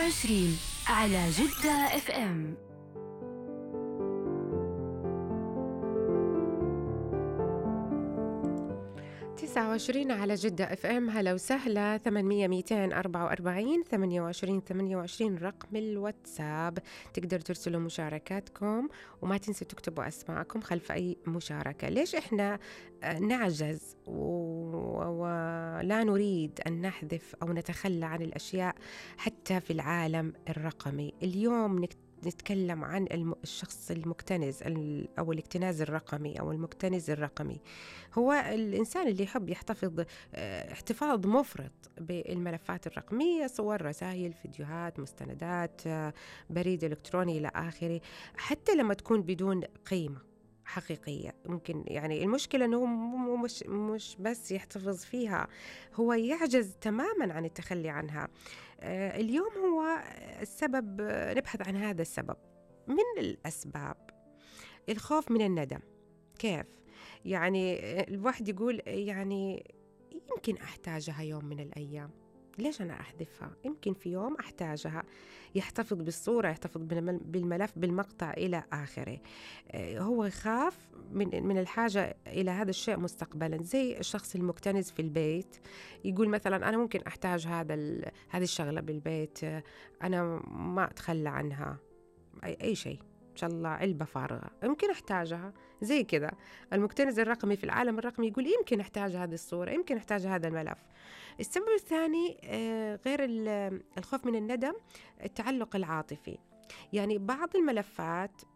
29 على جدة اف ام. 29 على جدة اف ام. هلا وسهلا. 800 244 28 28 رقم الواتساب. تقدروا ترسلوا مشاركاتكم وما تنسوا تكتبوا اسماءكم خلف اي مشاركة. ليش احنا نعجز ولا نريد ان نحذف او نتخلى عن الاشياء حتى في العالم الرقمي؟ اليوم نتكلم عن الشخص المكتنز أو الاكتناز الرقمي أو المكتنز الرقمي. هو الإنسان اللي يحب يحتفظ احتفاظ مفرط بالملفات الرقمية، صور، رسائل، فيديوهات، مستندات، بريد إلكتروني إلى آخره، حتى لما تكون بدون قيمة حقيقية. ممكن يعني المشكلة أنه مش بس يحتفظ فيها، هو يعجز تماما عن التخلي عنها. اليوم هو السبب، نبحث عن هذا السبب. من الأسباب الخوف من الندم. كيف؟ يعني الواحد يقول يعني يمكن أحتاجها يوم من الأيام، ليش أنا أحذفها؟ يمكن في يوم أحتاجها. يحتفظ بالصورة، يحتفظ بالملف، بالمقطع إلى آخره. هو يخاف من الحاجة إلى هذا الشيء مستقبلا. زي الشخص المكتنز في البيت يقول مثلا أنا ممكن أحتاج هذه الشغلة بالبيت، أنا ما أتخلى عنها. أي شيء، إن شاء الله علبة فارغة يمكن أحتاجها. زي كذا المكتنز الرقمي في العالم الرقمي يقول يمكن أحتاج هذه الصورة، يمكن أحتاج هذا الملف. السبب الثاني غير الخوف من الندم، التعلق العاطفي. يعني بعض الملفات